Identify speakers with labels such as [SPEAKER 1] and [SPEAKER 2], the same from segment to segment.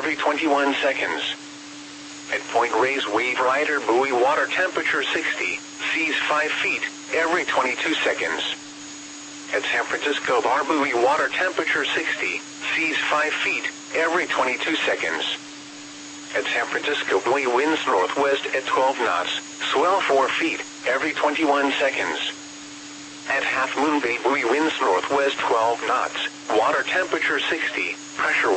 [SPEAKER 1] every 21 seconds. At Point Reyes Wave Rider Buoy, water temperature 60, seas 5 feet, every 22 seconds. At San Francisco Bar Buoy, water temperature 60, seas 5 feet, every 22 seconds. At San Francisco Buoy, winds northwest at 12 knots, swell 4 feet, every 21 seconds. At Half Moon Bay Buoy, winds northwest 12 knots, water temperature 60, pressure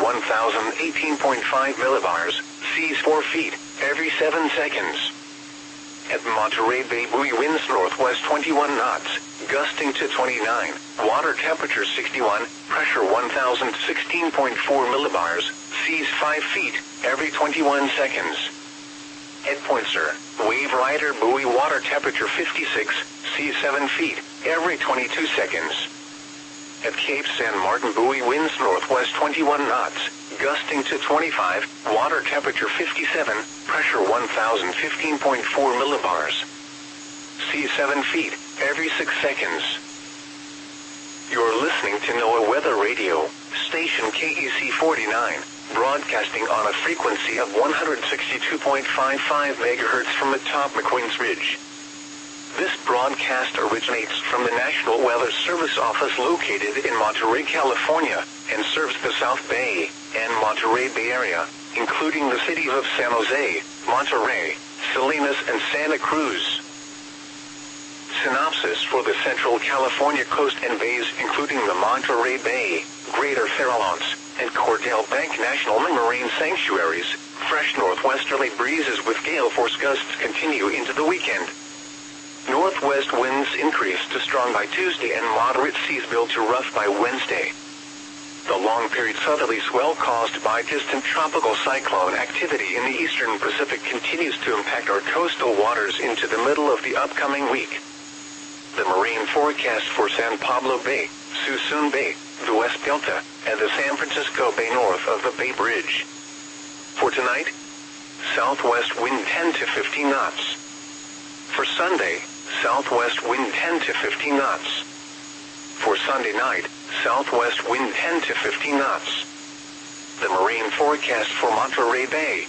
[SPEAKER 1] 1018.5 millibars, seas 4 feet, every 7 seconds. At Monterey Bay Buoy, winds northwest 21 knots, gusting to 29, water temperature 61, pressure 1016.4 millibars, seas 5 feet, every 21 seconds. At Point Sur, Wave Rider Buoy, water temperature 56, seas 7 feet, every 22 seconds. At Cape San Martin Buoy, winds northwest 21 knots, gusting to 25, water temperature 57, pressure 1015.4 millibars. Seas 7 feet, every 6 seconds. You're listening to NOAA Weather Radio, station KEC 49, broadcasting on a frequency of 162.55 MHz from atop McQueen's Ridge. This broadcast originates from the National Weather Service office located in Monterey, California, and serves the South Bay and Monterey Bay Area, including the cities of San Jose, Monterey, Salinas, and Santa Cruz. Synopsis for the Central California coast and bays, including the Monterey Bay, Greater Farallones, and Cordell Bank National Marine Sanctuaries. Fresh northwesterly breezes with gale force gusts continue into the weekend. Northwest winds increase to strong by Tuesday and moderate seas build to rough by Wednesday. The long-period southerly swell caused by distant tropical cyclone activity in the eastern Pacific continues to impact our coastal waters into the middle of the upcoming week. The marine forecast for San Pablo Bay, Suisun Bay, the West Delta, and the San Francisco Bay north of the Bay Bridge. For tonight, southwest wind 10 to 15 knots. For Sunday, southwest wind 10 to 15 knots. For Sunday night, southwest wind 10 to 15 knots. The marine forecast for Monterey Bay.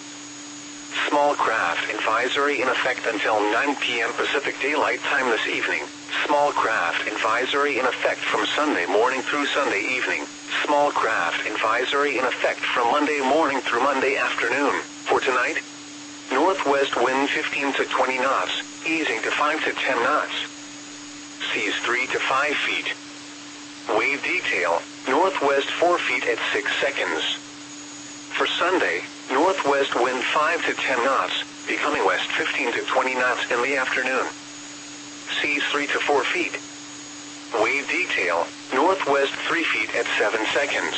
[SPEAKER 1] Small craft advisory in effect until 9 p.m. Pacific Daylight Time this evening. Small craft advisory in effect from Sunday morning through Sunday evening. Small craft advisory in effect from Monday morning through Monday afternoon. For tonight, northwest wind 15 to 20 knots, easing to 5 to 10 knots. Seas 3 to 5 feet. Wave detail, northwest 4 feet at 6 seconds. For Sunday, northwest wind 5 to 10 knots, becoming west 15 to 20 knots in the afternoon. Seas 3 to 4 feet. Wave detail, northwest 3 feet at 7 seconds.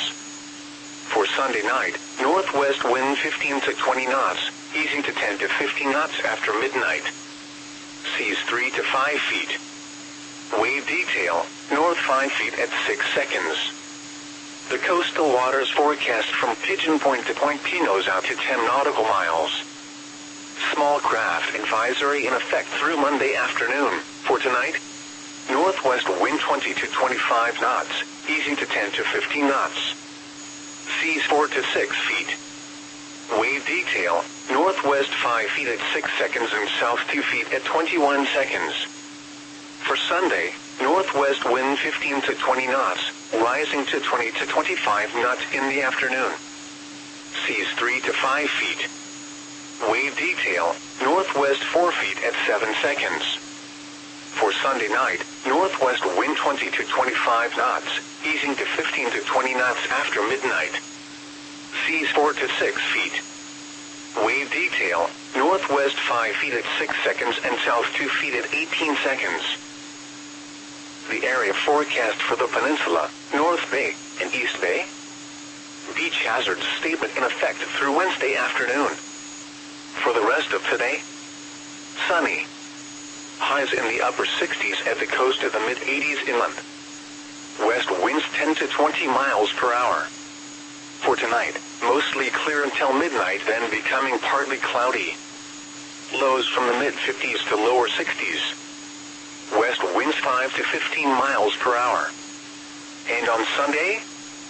[SPEAKER 1] For Sunday night, northwest wind 15 to 20 knots, easing to 10 to 15 knots after midnight. Seas 3 to 5 feet. Wave detail, north 5 feet at 6 seconds. The coastal waters forecast from Pigeon Point to Point Pinos out to 10 nautical miles. Small craft advisory in effect through Monday afternoon. For tonight, northwest wind 20 to 25 knots, easing to 10 to 15 knots. Seas 4 to 6 feet. Wave detail, northwest 5 feet at 6 seconds and south 2 feet at 21 seconds. For Sunday, northwest wind 15 to 20 knots, rising to 20 to 25 knots in the afternoon. Seas 3 to 5 feet. Wave detail, northwest 4 feet at 7 seconds. For Sunday night, northwest wind 20 to 25 knots, easing to 15 to 20 knots after midnight. Seas 4 to 6 feet. Wave detail, northwest 5 feet at 6 seconds and south 2 feet at 18 seconds. The area forecast for the peninsula, North Bay, and East Bay. Beach hazards statement in effect through Wednesday afternoon. For the rest of today, sunny. Highs in the upper 60s at the coast of the mid-80s inland. West winds 10 to 20 miles per hour. For tonight, mostly clear until midnight, then becoming partly cloudy. Lows from the mid-50s to lower 60s. West winds 5 to 15 miles per hour. And on Sunday,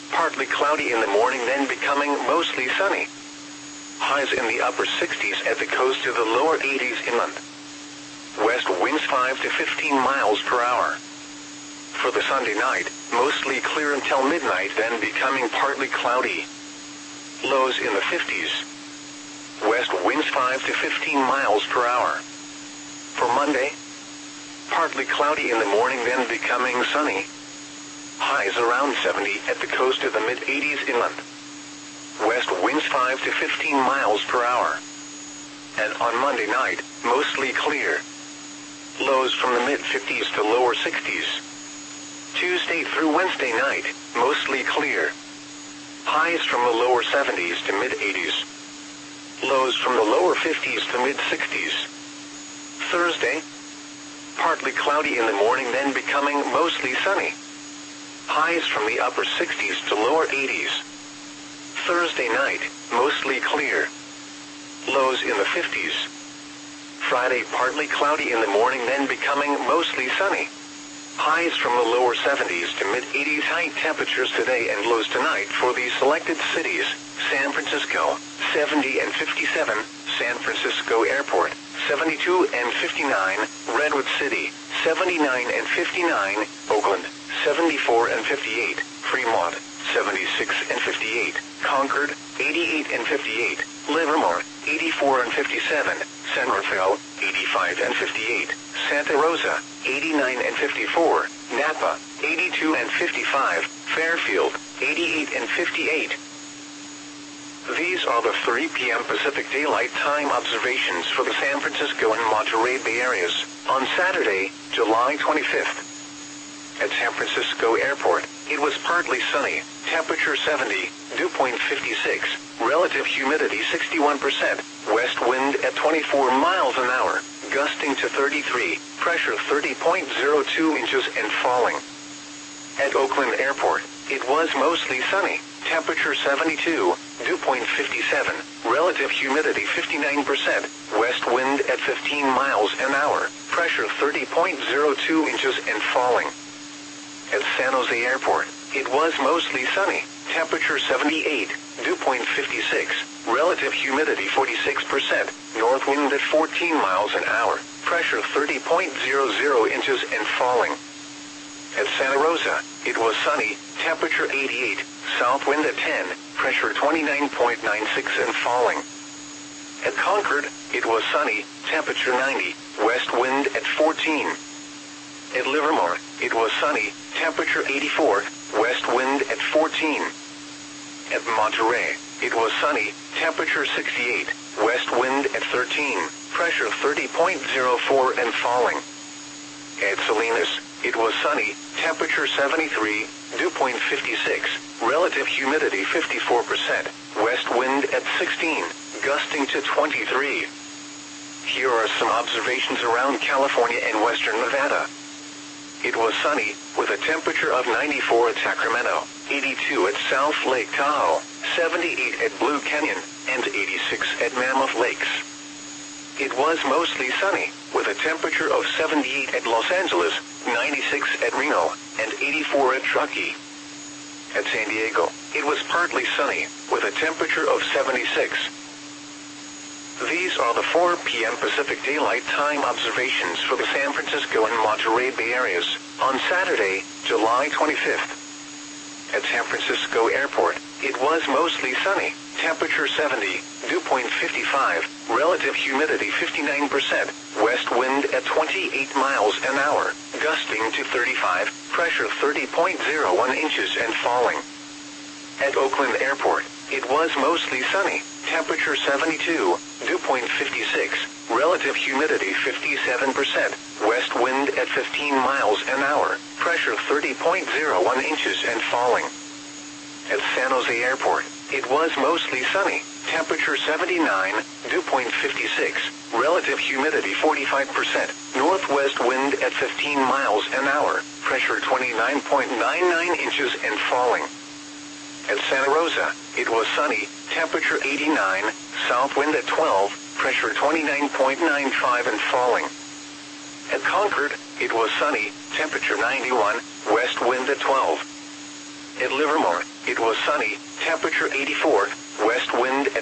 [SPEAKER 1] Partly cloudy in the morning, then becoming mostly sunny. Highs in the upper 60s at the coast to the lower 80s inland. West winds 5 to 15 miles per hour. For the Sunday night, mostly clear until midnight, then becoming partly cloudy. Lows in the 50s. West winds 5 to 15 miles per hour. For Monday, partly cloudy in the morning, then becoming sunny. Highs around 70 at the coast to the mid-80s inland. West winds 5 to 15 miles per hour. And on Monday night, mostly clear. Lows from the mid-50s to lower 60s. Tuesday through Wednesday night, mostly clear. Highs from the lower 70s to mid-80s. Lows from the lower 50s to mid-60s. Thursday, partly cloudy in the morning, then becoming mostly sunny. Highs from the upper 60s to lower 80s. Thursday night, mostly clear. Lows in the 50s. Friday, partly cloudy in the morning, then becoming mostly sunny. Highs from the lower 70s to mid-80s. High temperatures today and lows tonight for the selected cities: San Francisco, 70 and 57, San Francisco Airport, 72 and 59, Redwood City, 79 and 59, Oakland, 74 and 58, Fremont, 76 and 58, Concord, 88 and 58, Livermore, 84 and 57, San Rafael, 85 and 58, Santa Rosa, 89 and 54, Napa, 82 and 55, Fairfield, 88 and 58. These are the 3 p.m. Pacific Daylight Time observations for the San Francisco and Monterey Bay areas on Saturday, July 25th. At San Francisco Airport, it was partly sunny, temperature 70, dew point 56, relative humidity 61%, west wind at 24 miles an hour, gusting to 33, pressure 30.02 inches and falling. At Oakland Airport, it was mostly sunny, temperature 72, dew point 57, relative humidity 59%, west wind at 15 miles an hour, pressure 30.02 inches and falling. At San Jose Airport, it was mostly sunny, temperature 78, dew point 56, relative humidity 46%, north wind at 14 miles an hour, pressure 30.00 inches and falling. At Santa Rosa, it was sunny, temperature 88, south wind at 10, pressure 29.96 and falling. At Concord, it was sunny, temperature 90, west wind at 14. At Livermore, it was sunny, temperature 84, west wind at 14. At Monterey, it was sunny, temperature 68, west wind at 13, pressure 30.04 and falling. At Salinas, it was sunny, temperature 73, dew point 56, relative humidity 54%, west wind at 16, gusting to 23. Here are some observations around California and western Nevada. It was sunny, with a temperature of 94 at Sacramento, 82 at South Lake Tahoe, 78 at Blue Canyon, and 86 at Mammoth Lakes. It was mostly sunny, with a temperature of 78 at Los Angeles, 96 at Reno, and 84 at Truckee. At San Diego, it was partly sunny, with a temperature of 76. These are the 4 p.m. Pacific Daylight Time observations for the San Francisco and Monterey Bay areas on Saturday, July 25th. At San Francisco Airport, it was mostly sunny, temperature 70, dew point 55, relative humidity 59%, west wind at 28 miles an hour, gusting to 35, pressure 30.01 inches and falling. At Oakland Airport, it was mostly sunny, temperature 72, dew point 56, relative humidity 57%, west wind at 15 miles an hour, pressure 30.01 inches and falling. At San Jose Airport, it was mostly sunny, temperature 79, dew point 56, relative humidity 45%, northwest wind at 15 miles an hour, pressure 29.99 inches and falling. At Santa Rosa, it was sunny, temperature 89, south wind at 12, pressure 29.95 and falling. At Concord, it was sunny, temperature 91, west wind at 12. At Livermore, It was sunny, temperature 84, west wind at